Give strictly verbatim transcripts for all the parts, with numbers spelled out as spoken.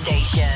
station.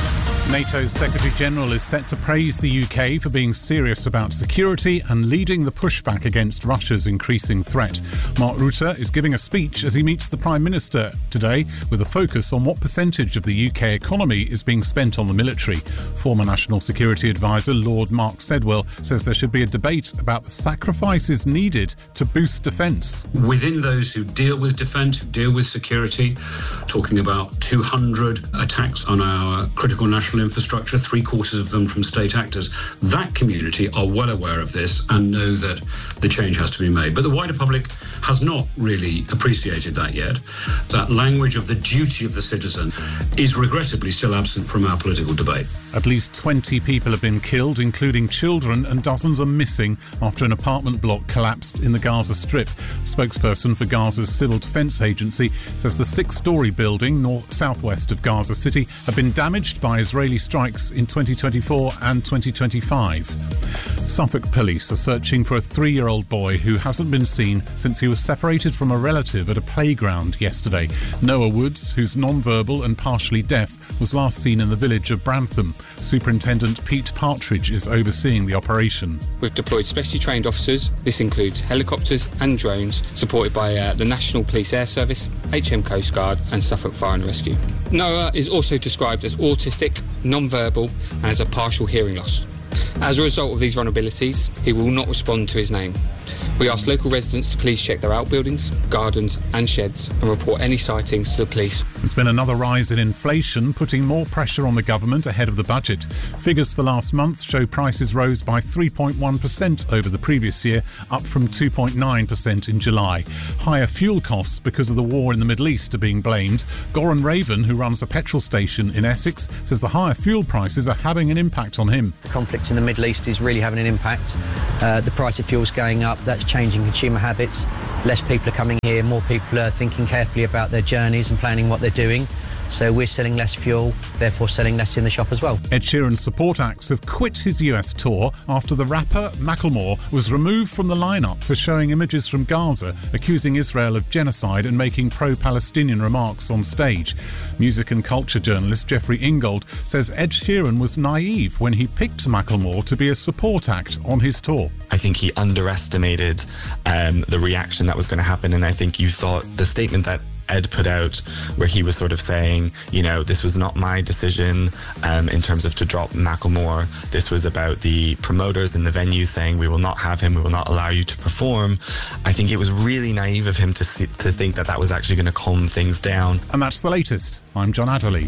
NATO's Secretary-General is set to praise the U K for being serious about security and leading the pushback against Russia's increasing threat. Mark Rutte is giving a speech as he meets the Prime Minister today with a focus on what percentage of the U K economy is being spent on the military. Former National Security Advisor Lord Mark Sedwill says there should be a debate about the sacrifices needed to boost defence. Within those who deal with defence, who deal with security, talking about two hundred attacks on our critical national infrastructure, three quarters of them from state actors. That community are well aware of this and know that the change has to be made. But the wider public has not really appreciated that yet. That language of the duty of the citizen is regrettably still absent from our political debate. At least twenty people have been killed, including children, and dozens are missing after an apartment block collapsed in the Gaza Strip. Spokesperson for Gaza's Civil Defence Agency says the six-storey building north southwest of Gaza City had been damaged by Israeli strikes in twenty twenty-four and twenty twenty-five. Suffolk police are searching for a three-year-old boy who hasn't been seen since he was separated from a relative at a playground yesterday. Noah Woods, who's non-verbal and partially deaf, was last seen in the village of Brantham. Superintendent Pete Partridge is overseeing the operation. We've deployed specially trained officers. This includes helicopters and drones, supported by uh, the National Police Air Service, H M Coast Guard and Suffolk Fire and Rescue. Noah is also described as autistic, non-verbal and has a partial hearing loss. As a result of these vulnerabilities, he will not respond to his name. We ask local residents to please check their outbuildings, gardens and sheds and report any sightings to the police. There's been another rise in inflation, putting more pressure on the government ahead of the budget. Figures for last month show prices rose by three point one percent over the previous year, up from two point nine percent in July. Higher fuel costs because of the war in the Middle East are being blamed. Goran Raven, who runs a petrol station in Essex, says the higher fuel prices are having an impact on him. The conflict in the Middle East is really having an impact. Uh, the price of fuel's going up. That's changing consumer habits. Less people are coming here. More people are thinking carefully about their journeys and planning what they're doing. So we're selling less fuel, therefore selling less in the shop as well. Ed Sheeran's support acts have quit his U S tour after the rapper Macklemore was removed from the lineup for showing images from Gaza, accusing Israel of genocide and making pro-Palestinian remarks on stage. Music and culture journalist Jeffrey Ingold says Ed Sheeran was naive when he picked Macklemore to be a support act on his tour. I think he underestimated um, the reaction that was going to happen, and I think you thought the statement that Ed put out where he was sort of saying, you know, this was not my decision um, in terms of to drop Macklemore. This was about the promoters in the venue saying we will not have him, we will not allow you to perform. I think it was really naive of him to see, to think that that was actually going to calm things down. And that's the latest. I'm John Adderley.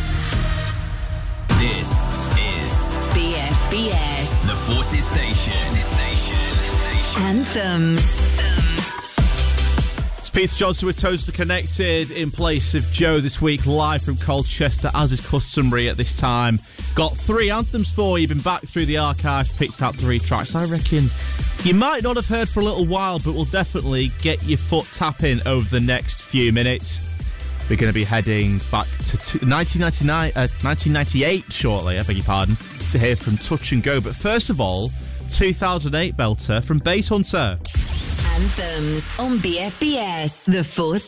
This is B F B S, the Forces Station. Station. Anthems. Peter Johnson with Toaster Connected in place of Joe this week, live from Colchester, as is customary at this time. Got three anthems for you, been back through the archives, picked out three tracks I reckon you might not have heard for a little while, but will definitely get your foot tapping over the next few minutes. We're going to be heading back to nineteen ninety-nine, uh, nineteen ninety-eight shortly, I beg your pardon, to hear from Touch and Go. But first of all, two thousand eight belter from Bass Hunter. Anthems on B F B S, the Force